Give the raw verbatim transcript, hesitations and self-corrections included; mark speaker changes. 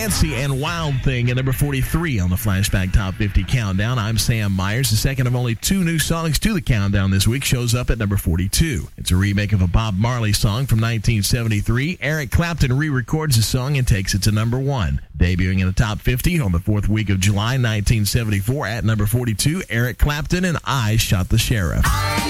Speaker 1: Fancy and Wild Thing at number forty-three on the Flashback Top fifty Countdown. I'm Sam Myers. The second of only two new songs to the countdown this week shows up at number forty-two. It's a remake of a Bob Marley song from nineteen seventy-three. Eric Clapton re-records the song and takes it to number one. Debuting in the top fifty on the fourth week of July nineteen seventy-four at number forty-two, Eric Clapton and I Shot the Sheriff.